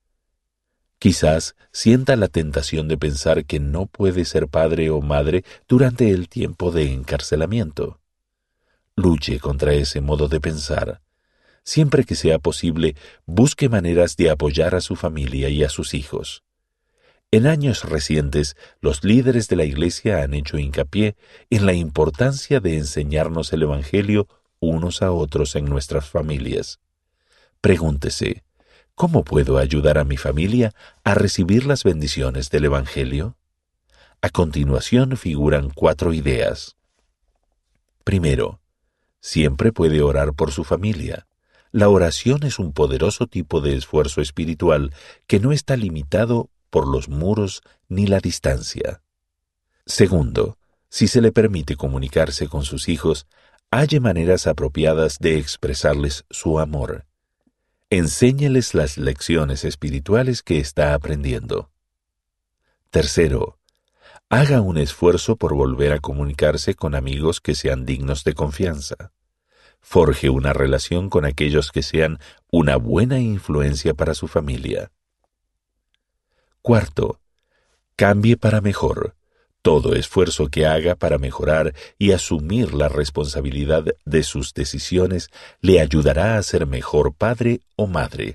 Quizás sienta la tentación de pensar que no puede ser padre o madre durante el tiempo de encarcelamiento. Luche contra ese modo de pensar. Siempre que sea posible, busque maneras de apoyar a su familia y a sus hijos. En años recientes, los líderes de la Iglesia han hecho hincapié en la importancia de enseñarnos el Evangelio unos a otros en nuestras familias. Pregúntese, ¿cómo puedo ayudar a mi familia a recibir las bendiciones del Evangelio? A continuación figuran cuatro ideas. Primero, siempre puede orar por su familia. La oración es un poderoso tipo de esfuerzo espiritual que no está limitado por los muros ni la distancia. Segundo, si se le permite comunicarse con sus hijos, halle maneras apropiadas de expresarles su amor. Enséñeles las lecciones espirituales que está aprendiendo. Tercero, haga un esfuerzo por volver a comunicarse con amigos que sean dignos de confianza. Forje una relación con aquellos que sean una buena influencia para su familia. Cuarto, cambie para mejor. Todo esfuerzo que haga para mejorar y asumir la responsabilidad de sus decisiones le ayudará a ser mejor padre o madre.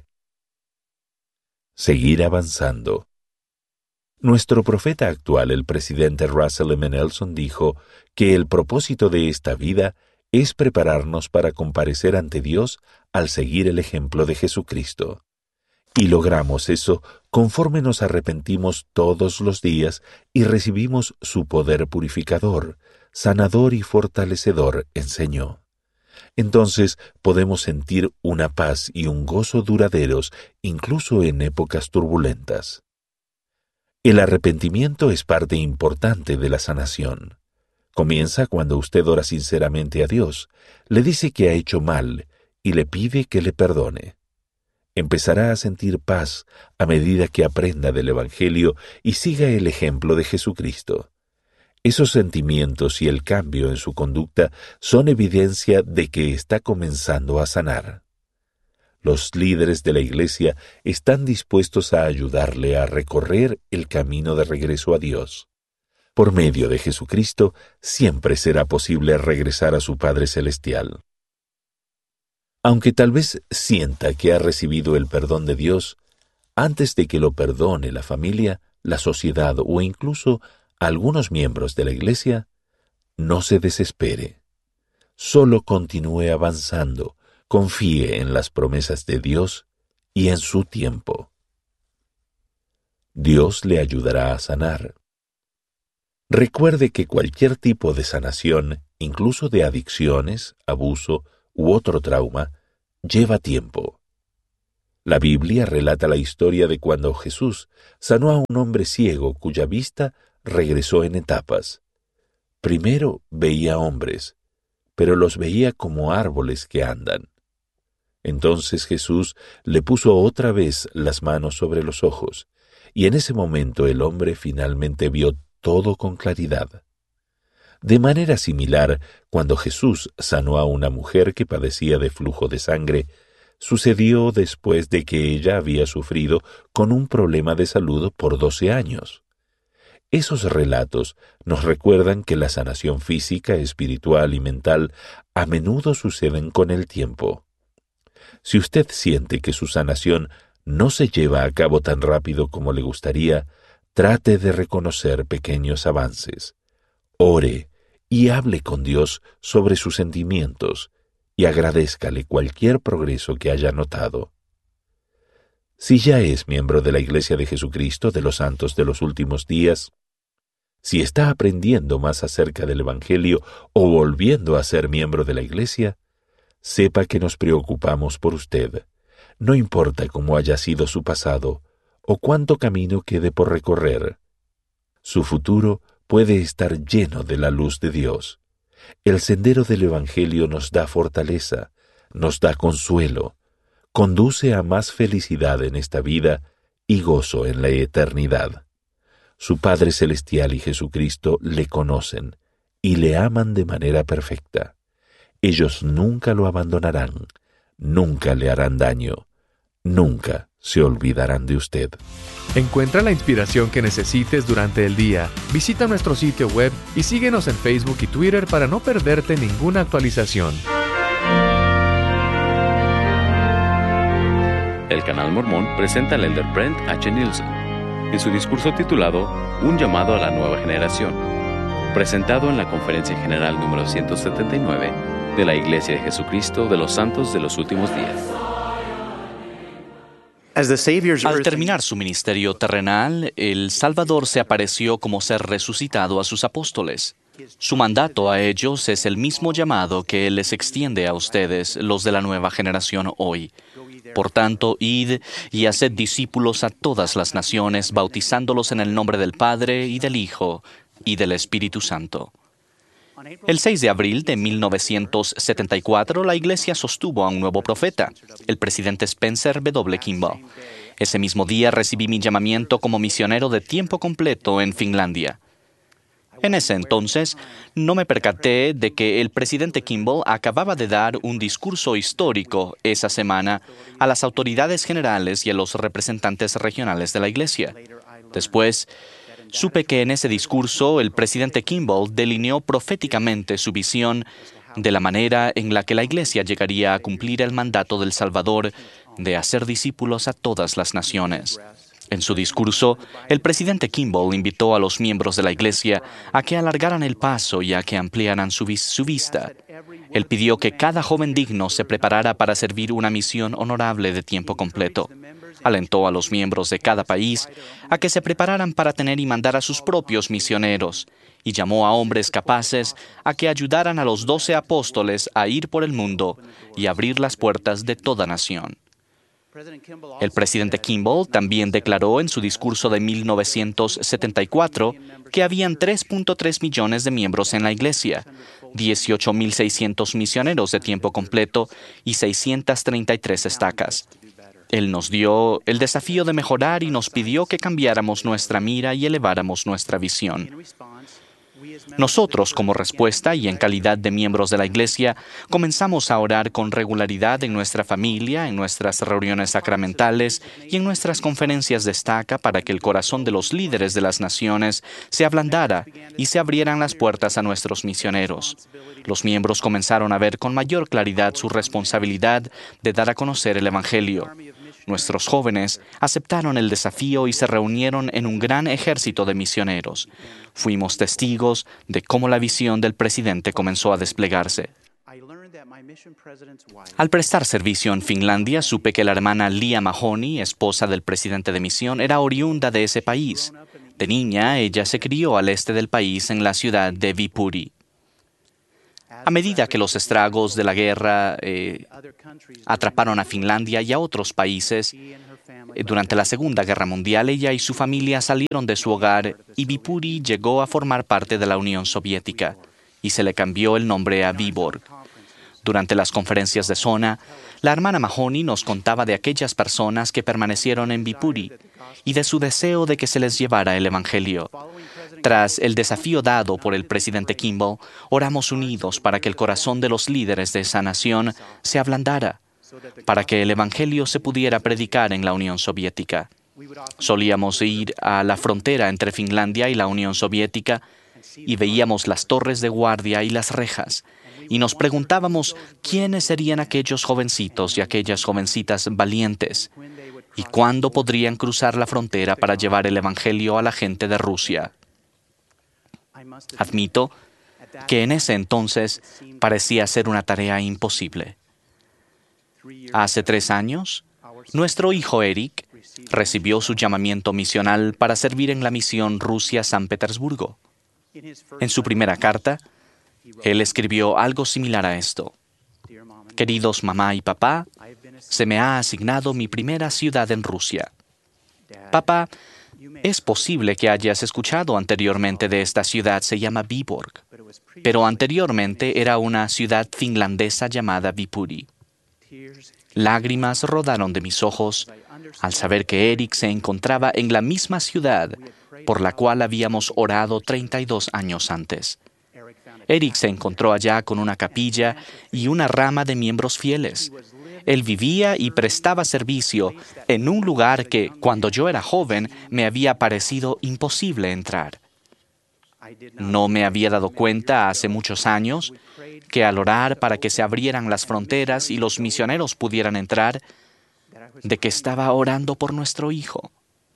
Seguir avanzando. Nuestro profeta actual, el presidente Russell M. Nelson, dijo que el propósito de esta vida es prepararnos para comparecer ante Dios al seguir el ejemplo de Jesucristo. Y logramos eso conforme nos arrepentimos todos los días y recibimos su poder purificador, sanador y fortalecedor, enseñó. Entonces podemos sentir una paz y un gozo duraderos incluso en épocas turbulentas. El arrepentimiento es parte importante de la sanación. Comienza cuando usted ora sinceramente a Dios, le dice que ha hecho mal y le pide que le perdone. Empezará a sentir paz a medida que aprenda del Evangelio y siga el ejemplo de Jesucristo. Esos sentimientos y el cambio en su conducta son evidencia de que está comenzando a sanar. Los líderes de la Iglesia están dispuestos a ayudarle a recorrer el camino de regreso a Dios. Por medio de Jesucristo, siempre será posible regresar a su Padre Celestial. Aunque tal vez sienta que ha recibido el perdón de Dios, antes de que lo perdone la familia, la sociedad o incluso algunos miembros de la Iglesia, no se desespere. Solo continúe avanzando, confíe en las promesas de Dios y en su tiempo. Dios le ayudará a sanar. Recuerde que cualquier tipo de sanación, incluso de adicciones, abuso u otro trauma, lleva tiempo. La Biblia relata la historia de cuando Jesús sanó a un hombre ciego cuya vista regresó en etapas. Primero veía hombres, pero los veía como árboles que andan. Entonces Jesús le puso otra vez las manos sobre los ojos, y en ese momento el hombre finalmente vio todo con claridad. De manera similar, cuando Jesús sanó a una mujer que padecía de flujo de sangre, sucedió después de que ella había sufrido con un problema de salud por doce años. Esos relatos nos recuerdan que la sanación física, espiritual y mental a menudo suceden con el tiempo. Si usted siente que su sanación no se lleva a cabo tan rápido como le gustaría, trate de reconocer pequeños avances. Ore y hable con Dios sobre sus sentimientos y agradézcale cualquier progreso que haya notado. Si ya es miembro de la Iglesia de Jesucristo de los Santos de los Últimos Días, si está aprendiendo más acerca del Evangelio o volviendo a ser miembro de la Iglesia, sepa que nos preocupamos por usted. No importa cómo haya sido su pasado o cuánto camino quede por recorrer. Su futuro puede estar lleno de la luz de Dios. El sendero del Evangelio nos da fortaleza, nos da consuelo, conduce a más felicidad en esta vida y gozo en la eternidad. Su Padre Celestial y Jesucristo le conocen y le aman de manera perfecta. Ellos nunca lo abandonarán, nunca le harán daño, nunca se olvidarán de usted. Encuentra la inspiración que necesites durante el día. Visita nuestro sitio web y síguenos en Facebook y Twitter para no perderte ninguna actualización. El Canal Mormón presenta al elder Brent H. Nielsen en su discurso titulado Un llamado a la nueva generación, presentado en la Conferencia General número ciento setenta y nueve de la Iglesia de Jesucristo de los Santos de los Últimos Días. Al terminar su ministerio terrenal, el Salvador se apareció como ser resucitado a sus apóstoles. Su mandato a ellos es el mismo llamado que Él les extiende a ustedes, los de la nueva generación hoy. Por tanto, id y haced discípulos a todas las naciones, bautizándolos en el nombre del Padre y del Hijo y del Espíritu Santo. El seis de abril de mil novecientos setenta y cuatro, la Iglesia sostuvo a un nuevo profeta, el presidente Spencer W. Kimball. Ese mismo día recibí mi llamamiento como misionero de tiempo completo en Finlandia. En ese entonces, no me percaté de que el presidente Kimball acababa de dar un discurso histórico esa semana a las autoridades generales y a los representantes regionales de la Iglesia. Después, supe que en ese discurso el presidente Kimball delineó proféticamente su visión de la manera en la que la Iglesia llegaría a cumplir el mandato del Salvador de hacer discípulos a todas las naciones. En su discurso, el presidente Kimball invitó a los miembros de la Iglesia a que alargaran el paso y a que ampliaran su, vis- su vista. Él pidió que cada joven digno se preparara para servir una misión honorable de tiempo completo. Alentó a los miembros de cada país a que se prepararan para tener y mandar a sus propios misioneros, y llamó a hombres capaces a que ayudaran a los doce apóstoles a ir por el mundo y abrir las puertas de toda nación. El presidente Kimball también declaró en su discurso de mil novecientos setenta y cuatro que habían tres punto tres millones de miembros en la Iglesia, dieciocho mil seiscientos misioneros de tiempo completo y seiscientas treinta y tres estacas. Él nos dio el desafío de mejorar y nos pidió que cambiáramos nuestra mira y eleváramos nuestra visión. Nosotros, como respuesta y en calidad de miembros de la Iglesia, comenzamos a orar con regularidad en nuestra familia, en nuestras reuniones sacramentales y en nuestras conferencias de estaca para que el corazón de los líderes de las naciones se ablandara y se abrieran las puertas a nuestros misioneros. Los miembros comenzaron a ver con mayor claridad su responsabilidad de dar a conocer el Evangelio. Nuestros jóvenes aceptaron el desafío y se reunieron en un gran ejército de misioneros. Fuimos testigos de cómo la visión del presidente comenzó a desplegarse. Al prestar servicio en Finlandia, supe que la hermana Lia Mahoney, esposa del presidente de misión, era oriunda de ese país. De niña, ella se crió al este del país en la ciudad de Viipuri. A medida que los estragos de la guerra eh, atraparon a Finlandia y a otros países, eh, durante la Segunda Guerra Mundial, ella y su familia salieron de su hogar y Viipuri llegó a formar parte de la Unión Soviética y se le cambió el nombre a Vyborg. Durante las conferencias de zona, la hermana Mahoney nos contaba de aquellas personas que permanecieron en Viipuri y de su deseo de que se les llevara el Evangelio. Tras el desafío dado por el presidente Kimball, oramos unidos para que el corazón de los líderes de esa nación se ablandara, para que el Evangelio se pudiera predicar en la Unión Soviética. Solíamos ir a la frontera entre Finlandia y la Unión Soviética y veíamos las torres de guardia y las rejas, y nos preguntábamos quiénes serían aquellos jovencitos y aquellas jovencitas valientes, y cuándo podrían cruzar la frontera para llevar el Evangelio a la gente de Rusia. Admito que en ese entonces parecía ser una tarea imposible. Hace tres años, nuestro hijo Eric recibió su llamamiento misional para servir en la misión Rusia-San Petersburgo. En su primera carta, él escribió algo similar a esto. Queridos mamá y papá, se me ha asignado mi primera ciudad en Rusia. Papá, es posible que hayas escuchado anteriormente de esta ciudad, se llama Vyborg, pero anteriormente era una ciudad finlandesa llamada Viipuri. Lágrimas rodaron de mis ojos al saber que Eric se encontraba en la misma ciudad por la cual habíamos orado treinta y dos años antes. Eric se encontró allá con una capilla y una rama de miembros fieles. Él vivía y prestaba servicio en un lugar que, cuando yo era joven, me había parecido imposible entrar. No me había dado cuenta hace muchos años que al orar para que se abrieran las fronteras y los misioneros pudieran entrar, de que estaba orando por nuestro hijo.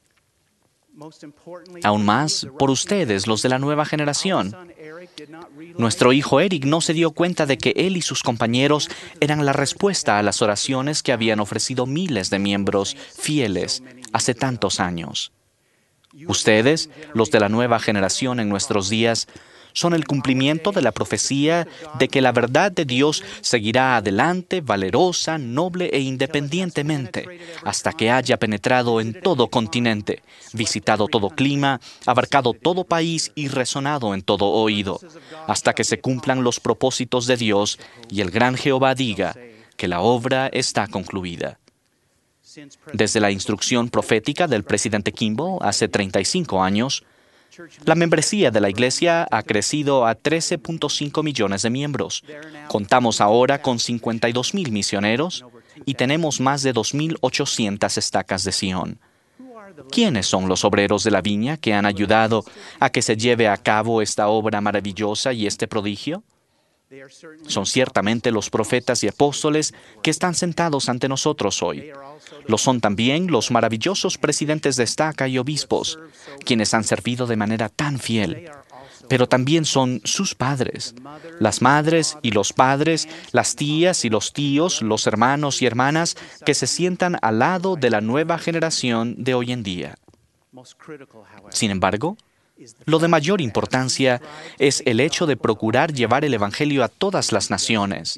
Aún más, por ustedes, los de la nueva generación. Nuestro hijo Eric no se dio cuenta de que él y sus compañeros eran la respuesta a las oraciones que habían ofrecido miles de miembros fieles hace tantos años. Ustedes, los de la nueva generación en nuestros días, son el cumplimiento de la profecía de que la verdad de Dios seguirá adelante, valerosa, noble e independientemente, hasta que haya penetrado en todo continente, visitado todo clima, abarcado todo país y resonado en todo oído, hasta que se cumplan los propósitos de Dios y el gran Jehová diga que la obra está concluida. Desde la instrucción profética del presidente Kimball hace treinta y cinco años, la membresía de la Iglesia ha crecido a trece punto cinco millones de miembros. Contamos ahora con cincuenta y dos mil misioneros y tenemos más de dos mil ochocientas estacas de Sion. ¿Quiénes son los obreros de la viña que han ayudado a que se lleve a cabo esta obra maravillosa y este prodigio? Son ciertamente los profetas y apóstoles que están sentados ante nosotros hoy. Lo son también los maravillosos presidentes de estaca y obispos, quienes han servido de manera tan fiel. Pero también son sus padres, las madres y los padres, las tías y los tíos, los hermanos y hermanas que se sientan al lado de la nueva generación de hoy en día. Sin embargo, lo de mayor importancia es el hecho de procurar llevar el Evangelio a todas las naciones.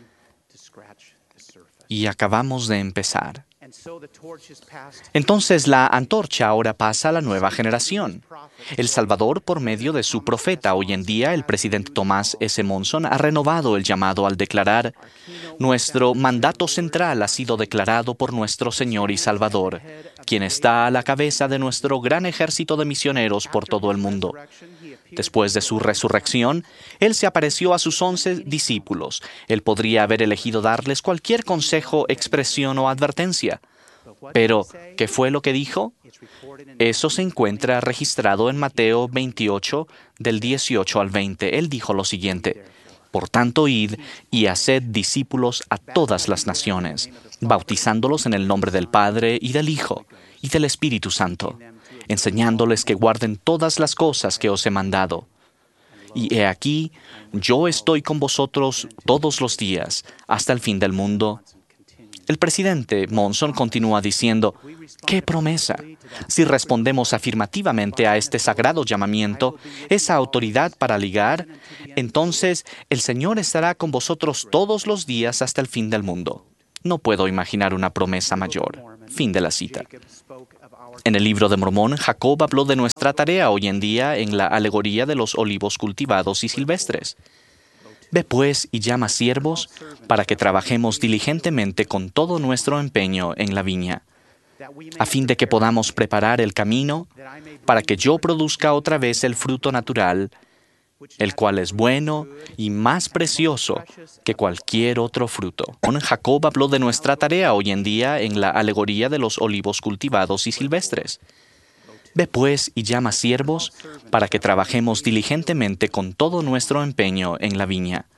Y acabamos de empezar. Entonces la antorcha ahora pasa a la nueva generación. El Salvador, por medio de su profeta hoy en día, el presidente Thomas S. Monson, ha renovado el llamado al declarar: nuestro mandato central ha sido declarado por nuestro Señor y Salvador, quien está a la cabeza de nuestro gran ejército de misioneros por todo el mundo. Después de su resurrección, Él se apareció a sus once discípulos. Él podría haber elegido darles cualquier consejo, expresión o advertencia. Pero, ¿qué fue lo que dijo? Eso se encuentra registrado en Mateo veintiocho, del dieciocho al veinte. Él dijo lo siguiente: por tanto, id y haced discípulos a todas las naciones, bautizándolos en el nombre del Padre y del Hijo y del Espíritu Santo, enseñándoles que guarden todas las cosas que os he mandado. Y he aquí, yo estoy con vosotros todos los días, hasta el fin del mundo. El presidente Monson continúa diciendo, ¡qué promesa! Si respondemos afirmativamente a este sagrado llamamiento, esa autoridad para ligar, entonces el Señor estará con vosotros todos los días hasta el fin del mundo. No puedo imaginar una promesa mayor. Fin de la cita. En el libro de Mormón, Jacob habló de nuestra tarea hoy en día en la alegoría de los olivos cultivados y silvestres. Ve pues y llama siervos para que trabajemos diligentemente con todo nuestro empeño en la viña, a fin de que podamos preparar el camino para que yo produzca otra vez el fruto natural, el cual es bueno y más precioso que cualquier otro fruto. Jacob habló de nuestra tarea hoy en día en la alegoría de los olivos cultivados y silvestres. Ve pues y llama siervos para que trabajemos diligentemente con todo nuestro empeño en la viña,